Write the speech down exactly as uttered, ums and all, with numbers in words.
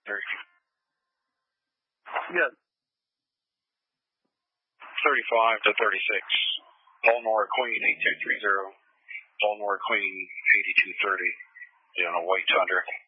Yes. thirty-five to thirty-six. Baltimore Queen eight two three zero. Baltimore Queen eighty-two thirty. On a white Tundra.